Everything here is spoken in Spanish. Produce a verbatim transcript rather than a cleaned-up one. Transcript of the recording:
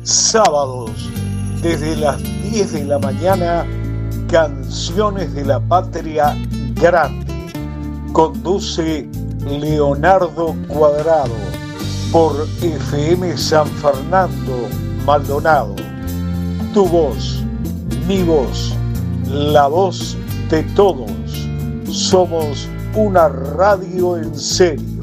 Sábados, desde las diez de la mañana, Canciones de la Patria Grande. Conduce Leonardo Cuadrado por F M San Fernando, Maldonado. Tu voz, mi voz, la voz de todos. Somos una radio en serio.